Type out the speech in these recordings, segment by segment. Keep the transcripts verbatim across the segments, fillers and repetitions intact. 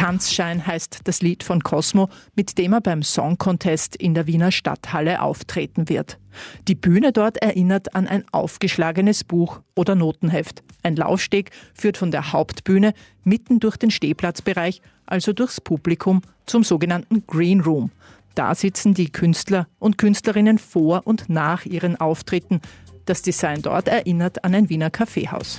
Tanzschein heißt das Lied von Cosmo, mit dem er beim Song Contest in der Wiener Stadthalle auftreten wird. Die Bühne dort erinnert an ein aufgeschlagenes Buch oder Notenheft. Ein Laufsteg führt von der Hauptbühne mitten durch den Stehplatzbereich, also durchs Publikum, zum sogenannten Green Room. Da sitzen die Künstler und Künstlerinnen vor und nach ihren Auftritten. Das Design dort erinnert an ein Wiener Kaffeehaus.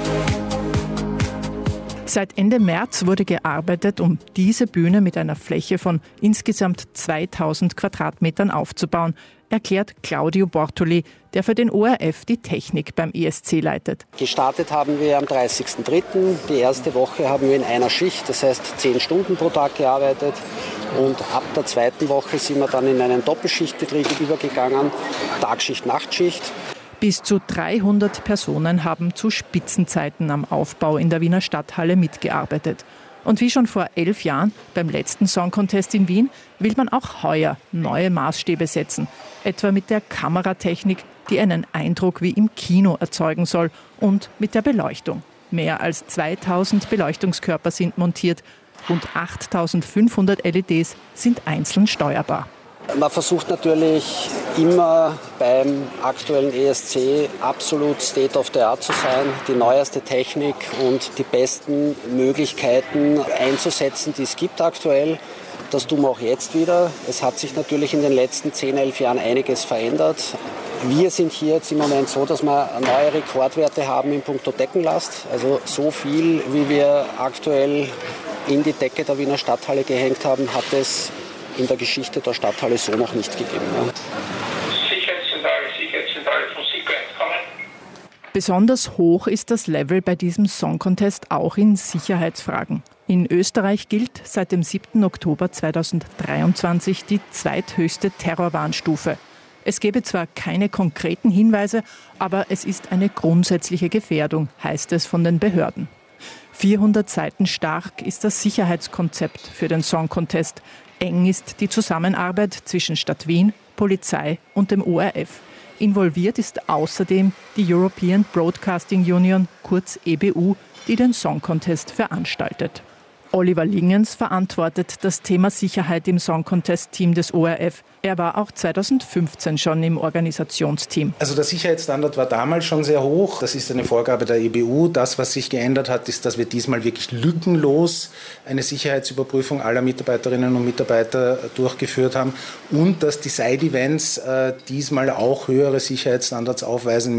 Seit Ende März wurde gearbeitet, um diese Bühne mit einer Fläche von insgesamt zweitausend Quadratmetern aufzubauen, erklärt Claudio Bortoli, der für den O R F die Technik beim E S C leitet. Gestartet haben wir am dreißigsten dritten Die erste Woche haben wir in einer Schicht, das heißt zehn Stunden pro Tag gearbeitet. Und ab der zweiten Woche sind wir dann in einen Doppelschichtbetrieb übergegangen, Tagschicht, Nachtschicht. Bis zu dreihundert Personen haben zu Spitzenzeiten am Aufbau in der Wiener Stadthalle mitgearbeitet. Und wie schon vor elf Jahren beim letzten Song Contest in Wien will man auch heuer neue Maßstäbe setzen. Etwa mit der Kameratechnik, die einen Eindruck wie im Kino erzeugen soll, und mit der Beleuchtung. Mehr als zweitausend Beleuchtungskörper sind montiert. Rund achttausendfünfhundert L E Ds sind einzeln steuerbar. Man versucht natürlich immer beim aktuellen E S C absolut State of the Art zu sein, die neueste Technik und die besten Möglichkeiten einzusetzen, die es gibt aktuell. Das tun wir auch jetzt wieder. Es hat sich natürlich in den letzten zehn, elf Jahren einiges verändert. Wir sind hier jetzt im Moment so, dass wir neue Rekordwerte haben in puncto Deckenlast. Also so viel, wie wir aktuell in die Decke der Wiener Stadthalle gehängt haben, hat es in der Geschichte der Stadthalle so noch nicht gegeben. Ja. Sicherheitszentrale, Sicherheitszentrale von Sequent kommen. Besonders hoch ist das Level bei diesem Song Contest auch in Sicherheitsfragen. In Österreich gilt seit dem siebten Oktober zweitausenddreiundzwanzig die zweithöchste Terrorwarnstufe. Es gebe zwar keine konkreten Hinweise, aber es ist eine grundsätzliche Gefährdung, heißt es von den Behörden. vierhundert Seiten stark ist das Sicherheitskonzept für den Song Contest. Eng ist die Zusammenarbeit zwischen Stadt Wien, Polizei und dem O R F. Involviert ist außerdem die European Broadcasting Union, kurz E B U, die den Song Contest veranstaltet. Oliver Lingens verantwortet das Thema Sicherheit im Song Contest-Team des O R F. Er war auch zweitausendfünfzehn schon im Organisationsteam. Also der Sicherheitsstandard war damals schon sehr hoch. Das ist eine Vorgabe der E B U. Das, was sich geändert hat, ist, dass wir diesmal wirklich lückenlos eine Sicherheitsüberprüfung aller Mitarbeiterinnen und Mitarbeiter durchgeführt haben und dass die Side-Events äh, diesmal auch höhere Sicherheitsstandards aufweisen.